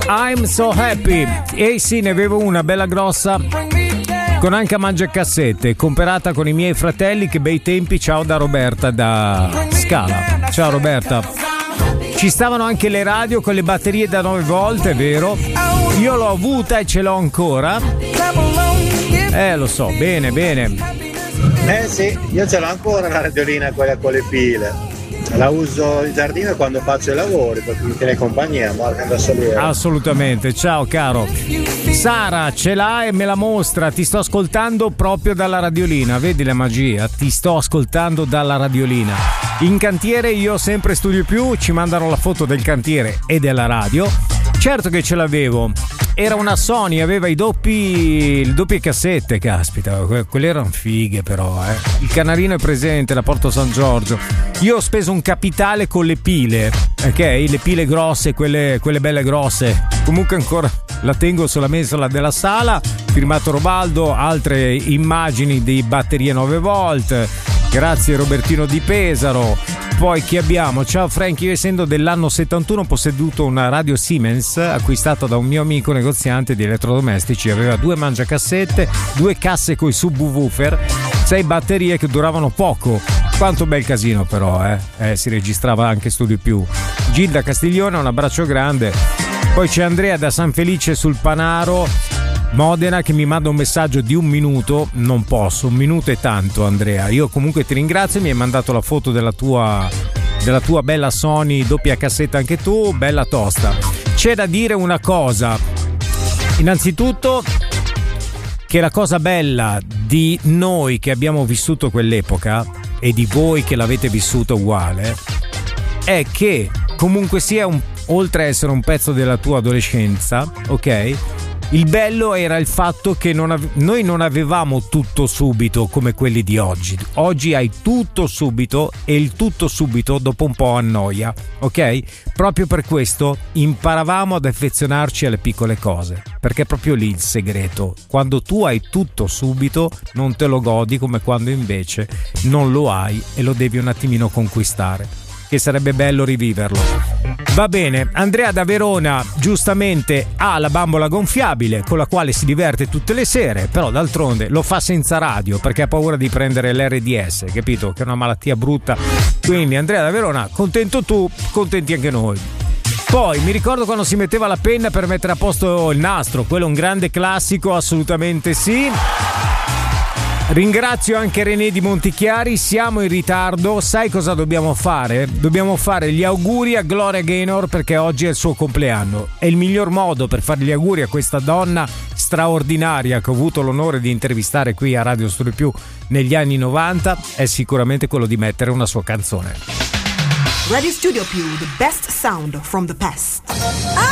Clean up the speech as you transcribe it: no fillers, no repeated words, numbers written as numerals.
I'm so happy. E sì, ne avevo una bella grossa con anche a mangiacassette, comperata con i miei fratelli. Che bei tempi. Ciao da Roberta da Scala. Ciao Roberta. Ci stavano anche le radio con le batterie da 9 volt, è vero. Io l'ho avuta e ce l'ho ancora. Lo so, bene. Sì, io ce l'ho ancora la radiolina, quella con le pile. La uso in giardino quando faccio i lavori, perché mi tiene compagnia, Marco da Soliera. Assolutamente, ciao caro. Sara ce l'ha e me la mostra. Ti sto ascoltando proprio dalla radiolina. Vedi la magia? Ti sto ascoltando dalla radiolina. In cantiere io sempre Studio Più, ci mandano la foto del cantiere e della radio. Certo che ce l'avevo. Era una Sony, aveva le doppie cassette, caspita, quelle erano fighe però, Il canarino è presente, la Porto San Giorgio. Io ho speso un capitale con le pile, ok? Le pile grosse, quelle belle grosse. Comunque ancora la tengo sulla mensola della sala, firmato Robaldo, altre immagini di batterie 9 volt. Grazie Robertino di Pesaro. Poi chi abbiamo? Ciao Frank, io essendo dell'anno 71 ho posseduto una radio Siemens acquistata da un mio amico negoziante di elettrodomestici. Aveva 2 mangiacassette, 2 casse coi subwoofer, 6 batterie che duravano poco. Quanto bel casino però, si registrava anche Studio Più. Gilda Castiglione, un abbraccio grande. Poi c'è Andrea da San Felice sul Panaro, Modena, che mi manda un messaggio di 1 minuto. Non posso, 1 minuto è tanto Andrea. Io comunque ti ringrazio, mi hai mandato la foto della tua bella Sony doppia cassetta anche tu, bella tosta. C'è da dire una cosa, innanzitutto che la cosa bella di noi che abbiamo vissuto quell'epoca e di voi che l'avete vissuto uguale è che comunque sia oltre a essere un pezzo della tua adolescenza, ok? Il bello era il fatto che noi non avevamo tutto subito come quelli di oggi. Oggi hai tutto subito e il tutto subito dopo un po' annoia, ok? Proprio per questo imparavamo ad affezionarci alle piccole cose, perché è proprio lì il segreto. Quando tu hai tutto subito non te lo godi come quando invece non lo hai e lo devi un attimino conquistare, che sarebbe bello riviverlo. Va bene, Andrea da Verona giustamente ha la bambola gonfiabile con la quale si diverte tutte le sere, però d'altronde lo fa senza radio perché ha paura di prendere l'RDS, capito? Che è una malattia brutta. Quindi Andrea da Verona, contento tu, contenti anche noi. Poi mi ricordo quando si metteva la penna per mettere a posto il nastro, quello è un grande classico, assolutamente sì. Ringrazio anche René di Montichiari, siamo in ritardo, sai cosa dobbiamo fare? Dobbiamo fare gli auguri a Gloria Gaynor perché oggi è il suo compleanno. E il miglior modo per fare gli auguri a questa donna straordinaria che ho avuto l'onore di intervistare qui a Radio Studio Più negli anni 90 è sicuramente quello di mettere una sua canzone. Radio Studio Più, the best sound from the past.